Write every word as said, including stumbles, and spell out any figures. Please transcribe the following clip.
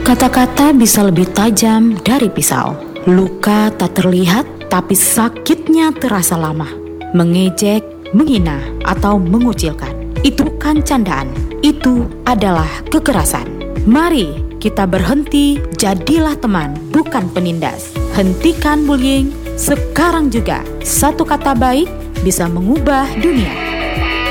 Kata-kata bisa lebih tajam dari pisau. Luka tak terlihat, tapi sakitnya terasa lama. Mengejek, menghina, atau mengucilkan. Itu bukan candaan. Itu adalah kekerasan. Mari kita berhenti, jadilah teman, bukan penindas. Hentikan bullying sekarang juga. Satu kata baik bisa mengubah dunia.